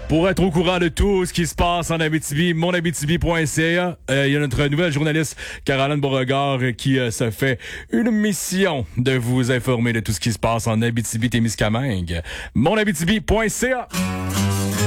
Pour être au courant de tout ce qui se passe en Abitibi, monabitibi.ca, il y a notre nouvelle journaliste Caroline Beauregard qui se fait une mission de vous informer de tout ce qui se passe en Abitibi-Témiscamingue. monabitibi.ca.